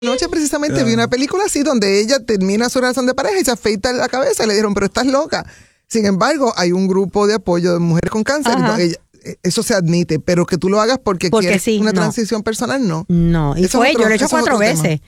Anoche precisamente vi una película así donde ella termina su relación de pareja y se afeita la cabeza y le dijeron, pero estás loca. Sin embargo, hay un grupo de apoyo de mujeres con cáncer. Eso se admite, pero que tú lo hagas porque quieres una transición personal, no. No, y yo lo he hecho 4 veces.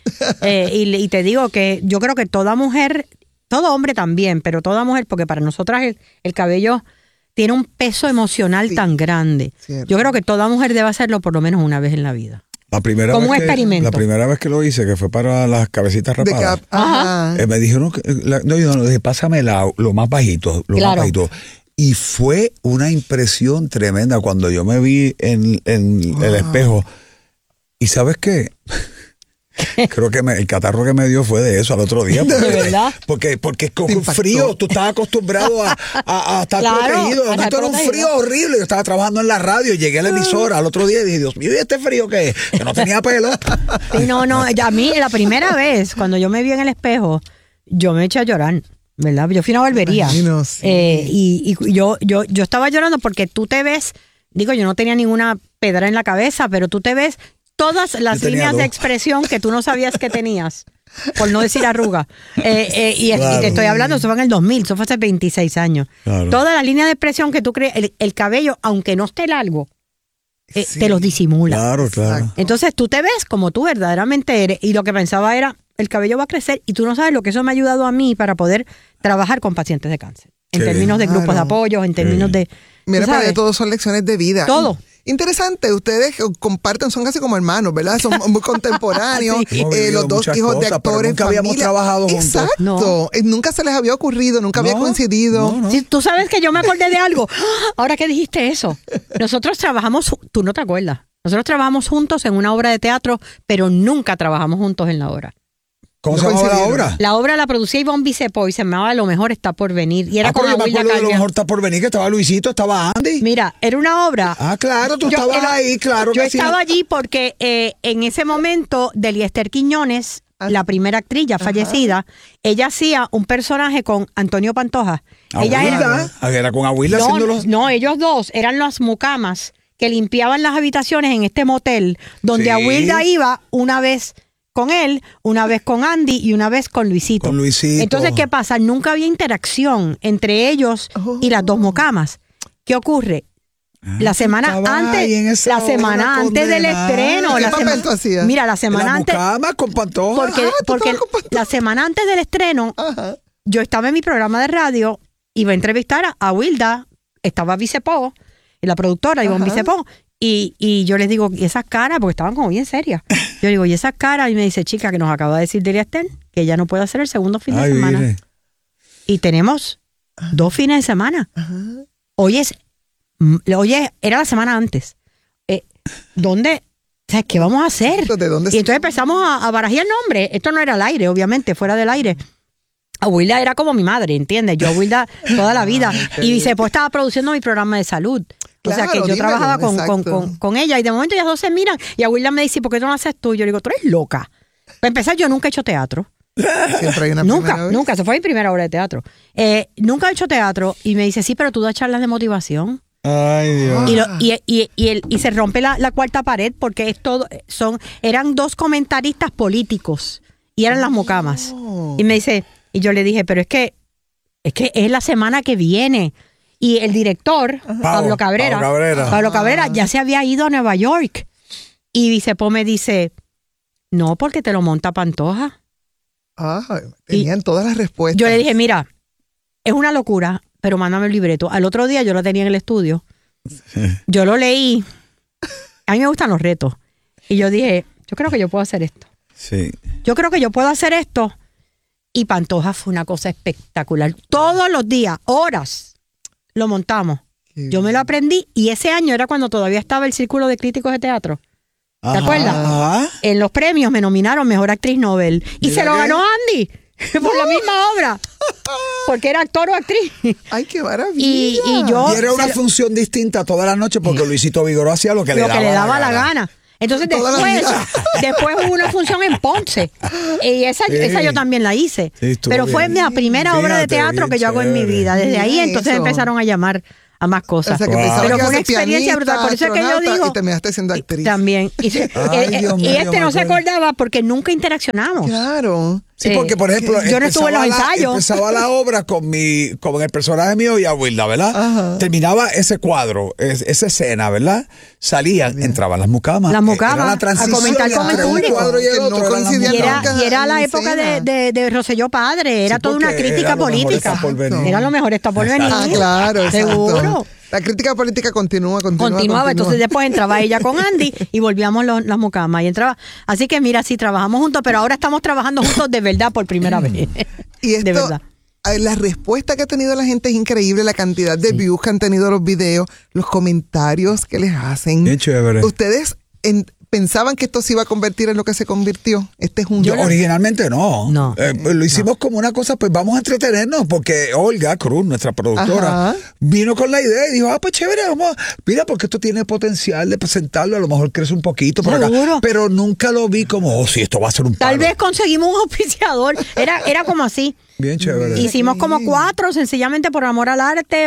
Y te digo que yo creo que toda mujer, todo hombre también, pero toda mujer, porque para nosotras el cabello tiene un peso emocional tan grande. Cierto. Yo creo que toda mujer debe hacerlo por lo menos una vez en la vida. Como un experimento. La primera vez que lo hice, que fue para las cabecitas rapadas, me dijeron, no, pásame lo más bajito, más bajito. Y fue una impresión tremenda cuando yo me vi en el espejo. ¿Y sabes qué? Creo que el catarro que me dio fue de eso al otro día. ¿De verdad? Porque con frío, tú estabas acostumbrado a estar protegido. Esto era un frío horrible. Yo estaba trabajando en la radio, llegué a la emisora al otro día y dije, Dios mío, ¿y este frío qué es? Que no tenía pelo. Sí, no, a mí la primera vez, cuando yo me vi en el espejo, yo me eché a llorar, ¿verdad? Yo fui a una barbería. Imagino, sí. Y yo estaba llorando porque tú te ves, digo, yo no tenía ninguna pedra en la cabeza, pero tú te ves todas las líneas de expresión que tú no sabías que tenías, por no decir arruga. Y te estoy hablando, eso fue en el 2000, eso fue hace 26 años. Claro. Toda la línea de expresión que tú crees, el cabello, aunque no esté largo, te los disimula. Claro. Entonces tú te ves como tú verdaderamente eres. Y lo que pensaba era, el cabello va a crecer y tú no sabes lo que eso me ha ayudado a mí para poder trabajar con pacientes de cáncer. En términos de grupos de apoyo, en términos de... Mira, para allá todos son lecciones de vida. Todo. Interesante, ustedes comparten, son casi como hermanos, ¿verdad? Son muy contemporáneos, los dos hijos de actores, nunca habíamos trabajado juntos. Exacto, no. Nunca se les había ocurrido, nunca había coincidido. No. Sí, tú sabes que yo me acordé de algo. Ahora que dijiste eso, nosotros trabajamos, tú no te acuerdas, nosotros trabajamos juntos en una obra de teatro, pero nunca trabajamos juntos en la obra. ¿Cómo se llamaba la obra? La obra la producía Ivonne Bisepo y se llamaba Lo Mejor Está Por Venir. Y era con yo me acuerdo de Lo Mejor Está Por Venir, que estaba Luisito, estaba Andy. Mira, era una obra. Claro, tú estabas ahí, claro. Yo estaba allí porque en ese momento Deliester Quiñones, la primera actriz ya fallecida, ella hacía un personaje con Antonio Pantoja. Era con Abuela haciéndolos. No, ellos dos eran las mucamas que limpiaban las habitaciones en este motel donde Abuela iba una vez con él, una vez con Andy y una vez con Luisito. Entonces, ¿qué pasa? Nunca había interacción entre ellos y las dos mucamas. ¿Qué ocurre? La semana antes del estreno. Mira, la semana antes. Con Pantoja. Porque la semana antes del estreno, yo estaba en mi programa de radio, iba a entrevistar a Wilda, estaba Bisepo, y la productora Ivonne Bisepo. Y yo les digo, ¿y esas caras? Porque estaban como bien serias. Yo digo, ¿y esas caras? Y me dice, chica, que nos acaba de decir Deliester que ella no puede hacer el segundo fin de semana. Mire. Y tenemos 2 fines de semana. Hoy era la semana antes. ¿Dónde? O sea, ¿qué vamos a hacer? Y entonces empezamos a barajear nombres. Esto no era al aire, obviamente, fuera del aire. Abuela era como mi madre, ¿entiendes? Yo Abuela toda la vida. Y Bisepo estaba produciendo mi programa de salud. Claro, o sea que yo trabajaba con ella y de momento ellas dos se miran y Abuela me dice, ¿por qué no lo haces tú? Yo le digo, tú eres loca. Para empezar, yo nunca he hecho teatro. Siempre hay una nunca, esa fue mi primera obra de teatro. Nunca he hecho teatro y me dice, sí, pero tú das charlas de motivación. Ay, Dios. Y se rompe la cuarta pared porque eran 2 comentaristas políticos y eran las mucamas. Y me dice, y yo le dije, pero es que es la semana que viene. Y el director, Pablo Cabrera, ya se había ido a Nueva York. Y Bisepo me dice, no, porque te lo monta Pantoja. Tenían todas las respuestas. Yo le dije, mira, es una locura, pero mándame el libreto. Al otro día yo lo tenía en el estudio. Yo lo leí. A mí me gustan los retos. Y yo dije, yo creo que yo puedo hacer esto. Sí. Yo creo que yo puedo hacer esto. Y Pantoja fue una cosa espectacular. Todos los días, horas. Lo montamos. Yo me lo aprendí y ese año era cuando todavía estaba el Círculo de Críticos de Teatro. ¿Te acuerdas? En los premios me nominaron Mejor Actriz Nobel y se lo ganó Andy por la misma obra. Porque era actor o actriz. ¡Ay, qué maravilla! Y era una función distinta toda la noche porque Luisito Vigoró hacía lo que le daba la gana. Entonces después hubo una función en Ponce y esa yo también la hice. Sí, pero fue la primera obra de teatro que yo hago en mi vida. Desde ahí entonces empezaron a llamar a más cosas. O sea, que pero fue una experiencia brutal. Por eso es que yo digo. Y terminaste siendo actriz. También. Y no se acordaba porque nunca interaccionamos. Claro. Sí, porque por ejemplo, yo no estuve en los ensayos. Empezaba la obra con el personaje mío y Abuela, ¿verdad? Ajá. Terminaba ese cuadro, esa escena, ¿verdad? Salían, entraban las mucamas. Las mucamas, era la transición a comentar con el público. Y era la época de Rosselló Padre, era toda una crítica política. Era lo mejor está por venir. Ah, claro, seguro. La crítica política continuaba. Entonces después entraba ella con Andy y volvíamos las mucamas y entraba. Así que mira, sí trabajamos juntos, pero ahora estamos trabajando juntos de verdad por primera vez. Y esto, de verdad. La respuesta que ha tenido la gente es increíble, la cantidad de views que han tenido los videos, los comentarios que les hacen. Qué chévere. Ustedes pensaban que esto se iba a convertir en lo que se convirtió. Originalmente no. Lo hicimos como una cosa, pues vamos a entretenernos, porque Olga Cruz, nuestra productora, vino con la idea y dijo, pues chévere, mira, porque esto tiene potencial de presentarlo, a lo mejor crece un poquito por acá. Pero nunca lo vi como, sí, esto va a ser un palo. Tal vez conseguimos un auspiciador. Era como así. Bien chévere. Hicimos como 4, sencillamente por amor al arte,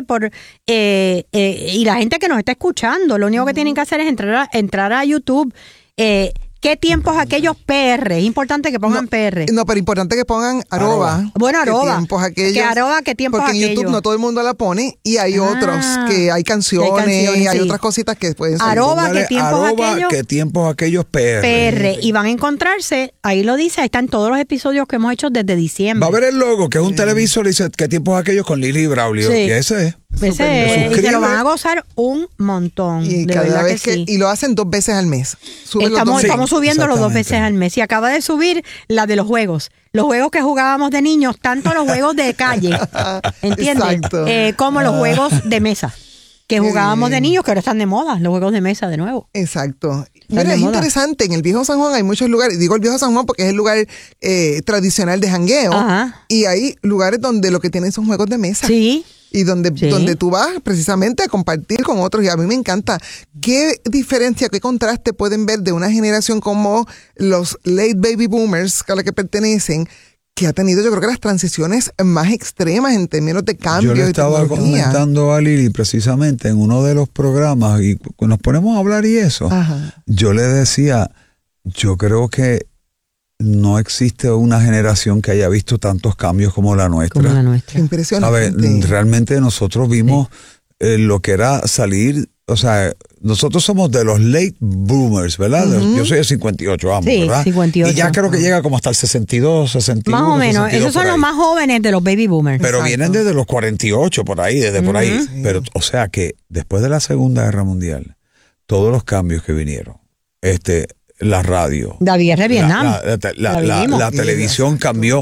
y la gente que nos está escuchando, lo único que tienen que hacer es entrar a YouTube. ¿Qué tiempos aquellos PR? Es importante que pongan PR. No, pero importante que pongan @. Bueno, @. ¿Qué tiempos aquellos? ¿Qué tiempos porque aquellos? en YouTube no todo el mundo la pone y hay otros que hay canciones, y hay otras cositas que pueden ser. ¿Qué tiempos aquellos PR? Y van a encontrarse, ahí lo dice, ahí están todos los episodios que hemos hecho desde diciembre. Va a ver el logo, que es un televisor, y dice, ¿qué tiempos aquellos con Lili y Braulio? Sí. Y ese es. Y se lo van a gozar un montón. Y de cada verdad vez que sí. Y lo hacen 2 veces al mes. Estamos subiéndolo 2 veces al mes. Y acaba de subir la de los juegos. Los juegos que jugábamos de niños, tanto los juegos de calle, ¿entiendes? Como los juegos de mesa. Que jugábamos de niños, que ahora están de moda, los juegos de mesa de nuevo. Exacto. Mira, es interesante, en el Viejo San Juan hay muchos lugares, digo el Viejo San Juan porque es el lugar tradicional de jangueo, y hay lugares donde lo que tienen son juegos de mesa. Sí. Y donde tú vas precisamente a compartir con otros, y a mí me encanta. ¿Qué diferencia, qué contraste pueden ver de una generación como los late baby boomers a la que pertenecen, que ha tenido, yo creo que las transiciones más extremas en términos de cambio? Yo le estaba comentando a Lili precisamente en uno de los programas, y nos ponemos a hablar y eso, yo le decía, yo creo que no existe una generación que haya visto tantos cambios como la nuestra. Impresionante. Realmente nosotros vimos lo que era salir, o sea, nosotros somos de los late boomers, ¿verdad? Yo soy de 58, ¿verdad? 58. Y ya creo que llega como hasta el 62, 61. Más o menos, esos son los más jóvenes de los baby boomers. Pero vienen desde los 48, por ahí, desde por ahí. Sí. Pero, o sea que después de la Segunda Guerra Mundial, todos los cambios que vinieron, la radio, la guerra de Vietnam, la televisión cambió,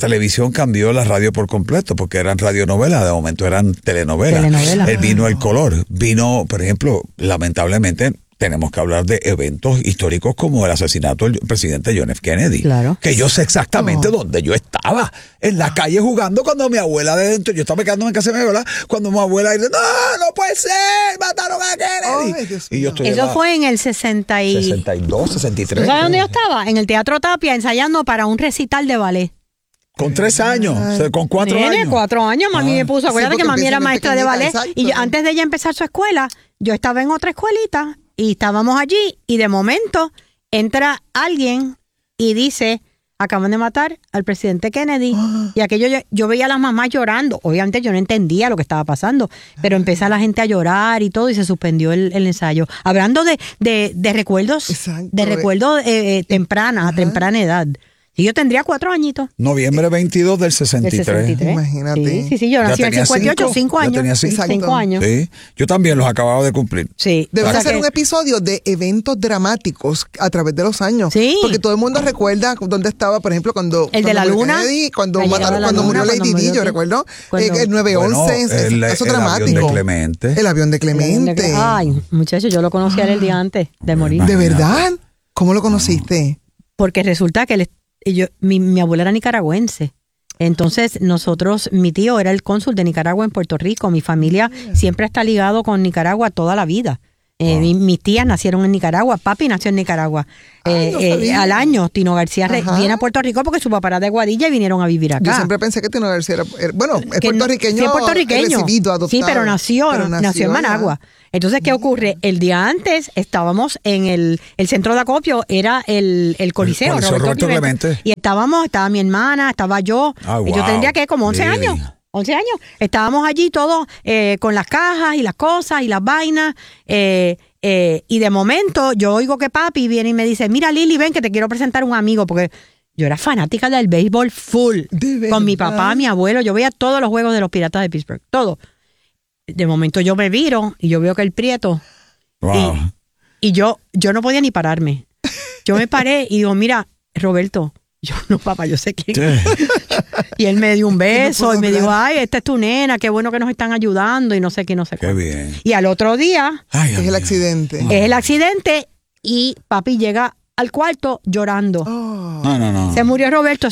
la radio por completo, porque eran radionovelas, de momento eran telenovelas. Vino el color, por ejemplo, lamentablemente tenemos que hablar de eventos históricos como el asesinato del presidente John F. Kennedy. Claro. Que yo sé exactamente dónde yo estaba. En la calle jugando cuando mi abuela de dentro, yo estaba quedándome en casa de mi abuela, cuando mi abuela dice, no puede ser, mataron a Kennedy. Y yo estoy Eso fue en el 62, 63. ¿Sabes dónde yo estaba? En el Teatro Tapia, ensayando para un recital de ballet. Con 3 años, con 4 años. Tiene 4 años, mami me puso. Acuérdate que mami era maestra de ballet. Y antes de ella empezar su escuela, yo estaba en otra escuelita. Y estábamos allí y de momento entra alguien y dice, acaban de matar al presidente Kennedy. Y aquello yo veía a las mamás llorando. Obviamente yo no entendía lo que estaba pasando, pero empezó la gente a llorar y todo y se suspendió el ensayo. Hablando de recuerdos, de recuerdos a temprana edad. Y yo tendría 4 añitos. Noviembre 22 del 63. Imagínate. Sí, yo nací en el 58, 5 años. Yo tenía 5 años. Sí, yo también los acababa de cumplir. Sí. Debemos hacer un episodio de eventos dramáticos a través de los años. Sí. Porque todo el mundo recuerda dónde estaba, por ejemplo, cuando el de la luna. Kennedy, cuando murió Lady Di, yo recuerdo. El 9/11, eso dramático. El avión de Clemente. Ay, muchacho, yo lo conocí el día antes de morir. ¿De verdad? ¿Cómo lo conociste? Porque resulta que mi abuela era nicaragüense. Entonces mi tío era el cónsul de Nicaragua en Puerto Rico. Mi familia siempre está ligado con Nicaragua toda la vida. Mis tías nacieron en Nicaragua, papi nació en Nicaragua. Al año, Tino García viene a Puerto Rico porque su papá era de Guadilla y vinieron a vivir acá. Yo siempre pensé que Tino García es puertorriqueño. Sí, es puertorriqueño. Recibido, adoptado. Sí, pero nació en Managua. Entonces, ¿qué ocurre? El día antes estábamos en el centro de acopio, era el Coliseo. Roberto Clemente. Y estaba mi hermana, estaba yo. Yo tendría que como 11 años. 11 años. Estábamos allí todos con las cajas y las cosas y las vainas. Y de momento yo oigo que papi viene y me dice, mira Lili, ven que te quiero presentar un amigo, porque yo era fanática del béisbol full. Con mi papá, mi abuelo, yo veía todos los juegos de los Piratas de Pittsburgh, todo. De momento yo me viro y yo veo que el Prieto. Wow. Y yo no podía ni pararme. Yo me paré y digo, mira, Roberto, yo no, papá, yo sé quién. Y él me dio un beso y me dijo, ay, esta es tu nena, qué bueno que nos están ayudando y no sé qué, no sé qué. Qué bien. Y al otro día es el accidente. Es el accidente y papi llega al cuarto llorando. No. Se murió Roberto.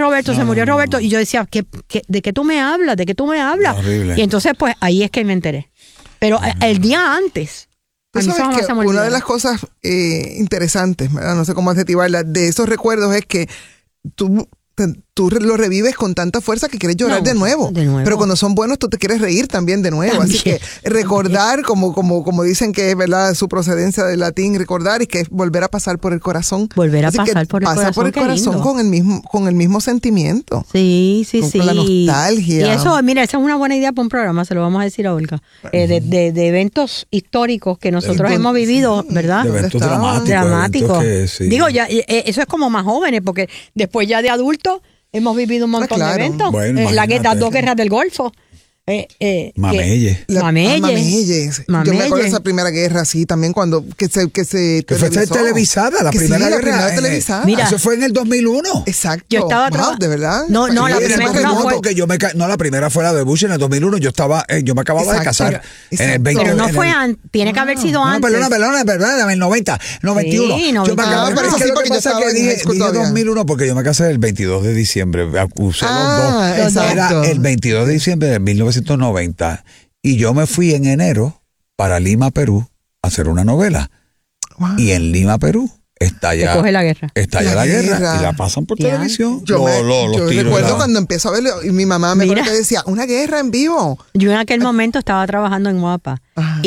Y yo decía, ¿de qué tú me hablas? ¿De qué tú me hablas? Horrible. Y entonces, pues, ahí es que me enteré. Pero el día antes... Tú sabes que una de las cosas interesantes, ¿verdad? No sé cómo adjetivarla, de esos recuerdos es que tú lo revives con tanta fuerza que quieres llorar de nuevo. Pero cuando son buenos, tú te quieres reír también de nuevo. Así que recordar, como dicen que es verdad su procedencia del latín, recordar y que es volver a pasar por el corazón. Volver a pasar por el corazón. Pasa por el corazón con el mismo sentimiento. Sí. Con la nostalgia. Y eso, mira, esa es una buena idea para un programa, se lo vamos a decir a Olga. De eventos históricos que nosotros hemos vivido, ¿verdad? De eventos dramáticos. Digo, ya eso es como más jóvenes, porque después ya de adultos hemos vivido un montón de eventos. Bueno, las 2 guerras del Golfo. Mamelle. Mamelle. Yo me acuerdo de esa primera guerra, sí, también cuando que fue televisada, la primera guerra televisada. Mira, eso fue en el 2001. Exacto. Yo estaba ¿de verdad? No, la primera la primera fue la de Bush en el 2001. Yo me acababa de casar en el 20. Pero no fue antes, tiene que haber sido antes. Perdona, en el 90, 91. Sí, yo me acababa de casar. Lo que pasa es que dije 2001 porque yo me casé el 22 de diciembre. Usé los dos. Era el 22 de diciembre de 1990. Y yo me fui en enero para Lima, Perú, a hacer una novela. Wow. Y en Lima, Perú, está ya la guerra. Está ya la guerra y la pasan por televisión. Yo recuerdo cuando empiezo a verlo y mi mamá me decía, una guerra en vivo. Yo en aquel momento estaba trabajando en Guapa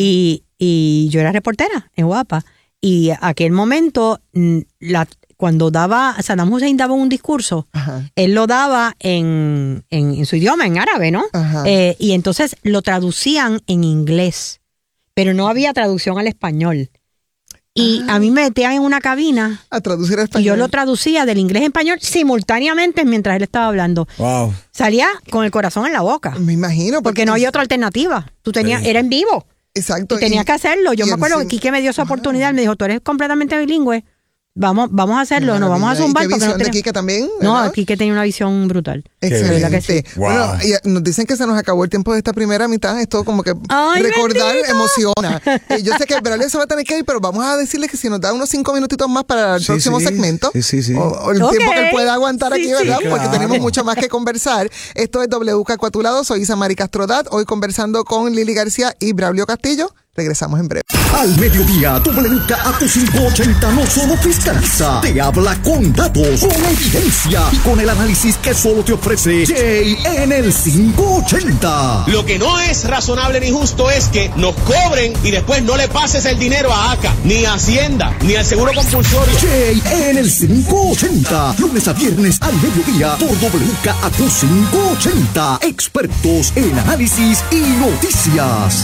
y yo era reportera en Guapa. Y aquel momento, cuando Saddam Hussein daba un discurso, él lo daba en su idioma, en árabe, ¿no? Y entonces lo traducían en inglés, pero no había traducción al español. Y a mí me metían en una cabina a traducir al español. Y yo lo traducía del inglés a español simultáneamente mientras él estaba hablando. Wow. Salía con el corazón en la boca. Me imagino. Porque no había otra alternativa. Era en vivo. Exacto. Y tenías que hacerlo. Yo me acuerdo que Quique me dio esa oportunidad. Me dijo, tú eres completamente bilingüe. Vamos a hacerlo, nos vamos a zumbar. ¿Y qué visión de Quique también? ¿verdad? No, Quique tenía una visión brutal. Excelente. Sí. Wow. Bueno, nos dicen que se nos acabó el tiempo de esta primera mitad. Esto como que recordar bendito. Emociona. Yo sé que Braulio se va a tener que ir, pero vamos a decirle que si nos da unos 5 minutitos más para el próximo segmento. Sí. O el tiempo que él pueda aguantar aquí, ¿verdad? Porque tenemos mucho más que conversar. Esto es WKQ a tu lado. Soy Isamari Castrodat. Hoy conversando con Lili García y Braulio Castillo. Regresamos en breve. Al mediodía, WKQ 580 no solo fiscaliza, te habla con datos, con evidencia y con el análisis que solo te ofrece Jay en el 580. Lo que no es razonable ni justo es que nos cobren y después no le pases el dinero a ACA, ni a Hacienda, ni al Seguro Compulsorio. Jay en el 580, lunes a viernes al mediodía por WKQ 580. Expertos en análisis y noticias.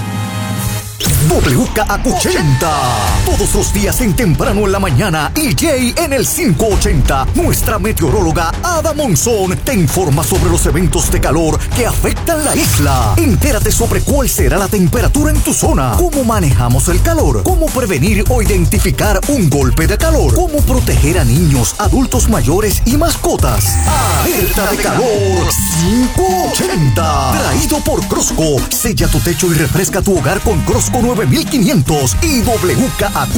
WKQ 80. Todos los días en temprano en la mañana y Jay en el 580. Nuestra meteoróloga Ada Monzón te informa sobre los eventos de calor que afectan la isla. Entérate sobre cuál será la temperatura en tu zona, cómo manejamos el calor, cómo prevenir o identificar un golpe de calor, cómo proteger a niños, adultos mayores y mascotas. Alerta de calor 580. Traído por Crosco. Sella tu techo y refresca tu hogar con Crosco 9500 y WKQ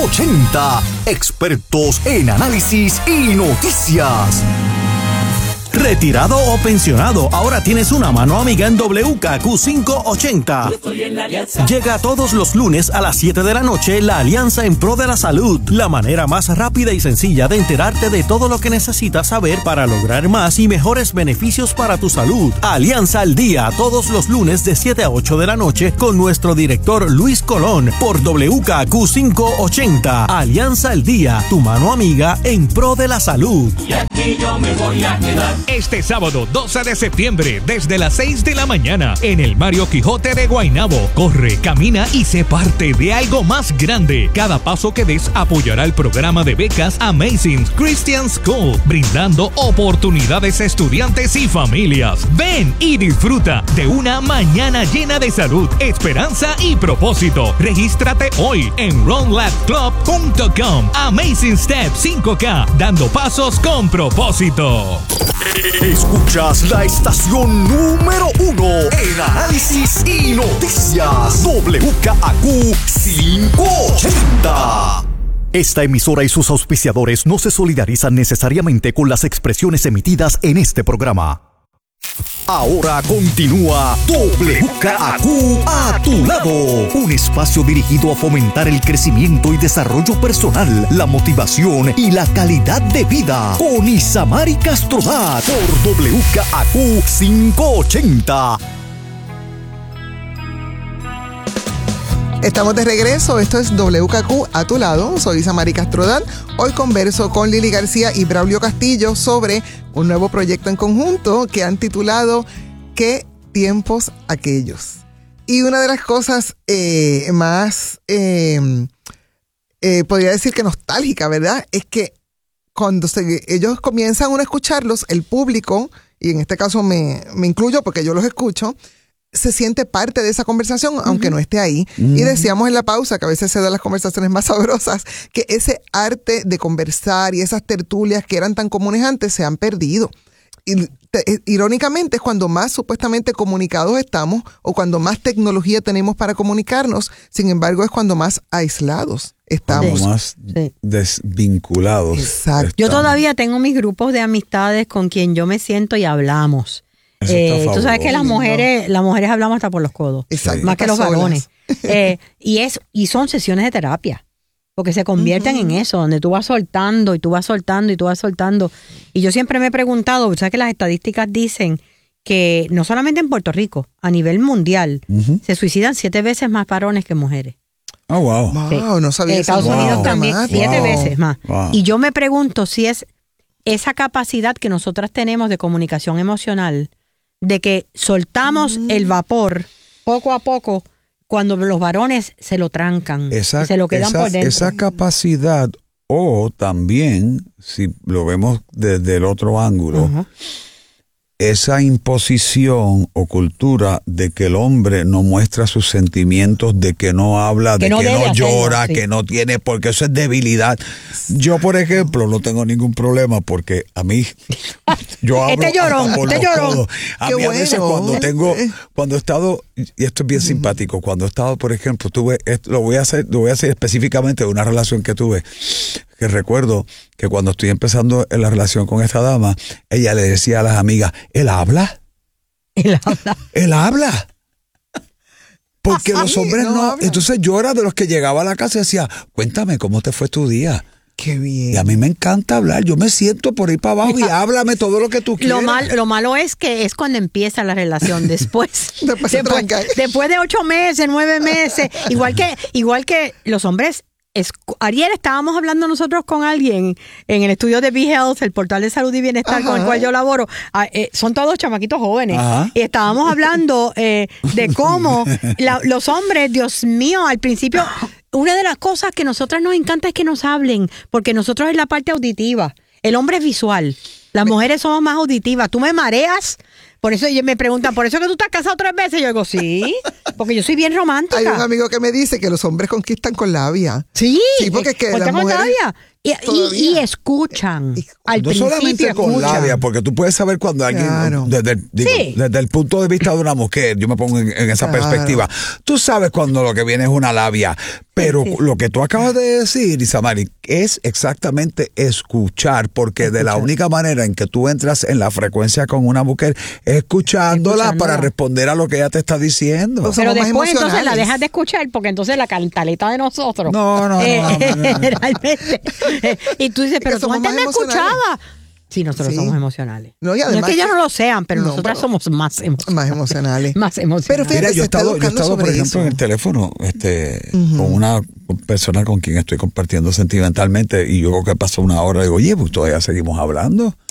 580. Expertos en análisis y noticias. Retirado o pensionado, ahora tienes una mano amiga en WKQ 580. Llega todos los lunes a las 7 de la noche la Alianza en Pro de la Salud. La manera más rápida y sencilla de enterarte de todo lo que necesitas saber para lograr más y mejores beneficios para tu salud. Alianza al Día, todos los lunes de 7 a 8 de la noche con nuestro director Luis Colón por WKQ 580. Alianza al Día, tu mano amiga en pro de la salud. Y aquí yo me voy a quedar. Este sábado 12 de septiembre, desde las 6 de la mañana, en el Mario Quijote de Guaynabo. Corre, camina y sé parte de algo más grande. Cada paso que des apoyará el programa de becas Amazing Christian School, brindando oportunidades a estudiantes y familias. Ven y disfruta de una mañana llena de salud, esperanza y propósito. Regístrate hoy en runlabclub.com. Amazing Step 5K, dando pasos con propósito. Escuchas la estación número 1 en análisis y noticias. WKAQ 580. Esta emisora y sus auspiciadores no se solidarizan necesariamente con las expresiones emitidas en este programa. Ahora continúa WKAQ a tu lado, un espacio dirigido a fomentar el crecimiento y desarrollo personal, la motivación y la calidad de vida con Isamari Castrodat por WKAQ 580. Estamos de regreso, esto es WKQ a tu lado, soy Isamari Castrodat. Hoy converso con Lili García y Braulio Castillo sobre un nuevo proyecto en conjunto que han titulado ¿Qué tiempos aquellos? Y una de las cosas más, podría decir que nostálgica, ¿verdad? Es que cuando ellos comienzan a escucharlos, el público, y en este caso me incluyo porque yo los escucho, se siente parte de esa conversación, aunque no esté ahí. Y decíamos en la pausa, que a veces se dan las conversaciones más sabrosas, que ese arte de conversar y esas tertulias que eran tan comunes antes se han perdido. Y irónicamente es cuando más supuestamente comunicados estamos o cuando más tecnología tenemos para comunicarnos, sin embargo es cuando más aislados estamos. Cuando más desvinculados. Exacto. Yo todavía tengo mis grupos de amistades con quien yo me siento y hablamos. Tú sabes que las mujeres hablamos hasta por los codos, más que los varones. Y son sesiones de terapia, porque se convierten en eso, donde tú vas soltando y tú vas soltando y tú vas soltando. Y yo siempre me he preguntado, sabes que las estadísticas dicen que no solamente en Puerto Rico, a nivel mundial, se suicidan 7 veces más varones que mujeres. Oh, wow. Wow, no sabía eso. Estados Unidos también, 7 veces más. Wow. Y yo me pregunto si es esa capacidad que nosotras tenemos de comunicación emocional, de que soltamos el vapor poco a poco cuando los varones se lo trancan, se lo quedan por dentro. Esa capacidad, o también, si lo vemos desde el otro ángulo, esa imposición o cultura de que el hombre no muestra sus sentimientos, de que no habla, de que no llora, que no tiene, porque eso es debilidad. Yo, por ejemplo, no tengo ningún problema porque a mí, yo hablo por los codos. A mí a veces cuando he estado, y esto es bien simpático, cuando he estado, por ejemplo, lo voy a hacer específicamente de una relación que tuve, que recuerdo que cuando estoy empezando en la relación con esta dama, ella le decía a las amigas, ¿él habla? ¿Él habla? Porque los hombres no. Entonces yo era de los que llegaba a la casa y decía, cuéntame cómo te fue tu día. Qué bien. Y a mí me encanta hablar. Yo me siento por ahí para abajo y háblame todo lo que tú quieras. Lo malo es que es cuando empieza la relación. Después después de 8 meses, 9 meses. Igual que los hombres. Ayer estábamos hablando nosotros con alguien en el estudio de B-Health, el portal de salud y bienestar con el cual yo laboro. Son todos chamaquitos jóvenes. Y estábamos hablando de cómo los hombres, Dios mío, al principio, una de las cosas que a nosotras nos encanta es que nos hablen, porque nosotros es la parte auditiva. El hombre es visual. Las mujeres somos más auditivas. Tú me mareas. Por eso me preguntan, ¿por eso que tú estás casado 3 veces? Yo digo, sí, porque yo soy bien romántica. Hay un amigo que me dice que los hombres conquistan con labia. Sí, porque es que las mujeres... con labia. Y escuchan. No solamente con labia, porque tú puedes saber cuando alguien, desde el punto de vista de una mujer, yo me pongo en esa perspectiva, tú sabes cuando lo que viene es una labia, pero lo que tú acabas de decir, Isamari, es exactamente escuchar, porque de la única manera en que tú entras en la frecuencia con una mujer es escuchándola para responder a lo que ella te está diciendo. Pero después entonces la dejas de escuchar, porque entonces la cantaleta de nosotros. No. Realmente. Y tú dices, pero tú antes me escuchabas. Sí, nosotros somos emocionales. No, además, no es que ellos no lo sean, pero nosotros somos más emocionales. Más emocionales. Pero fíjate, mira, yo he estado por ejemplo, en el teléfono con una persona con quien estoy compartiendo sentimentalmente, y yo creo que pasó una hora, digo, oye, pues todavía seguimos hablando.